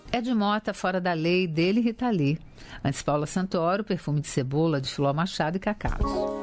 Ed Mota, Fora da Lei, dele e Rita Lee. Antes, Paula Santoro, Perfume de Cebola, de Filó Machado e Cacau.